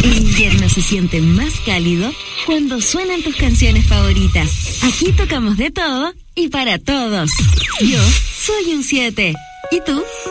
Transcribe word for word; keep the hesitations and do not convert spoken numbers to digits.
El invierno se siente más cálido cuando suenan tus canciones favoritas. Aquí tocamos de todo y para todos. Yo soy un siete. ¿Y tú?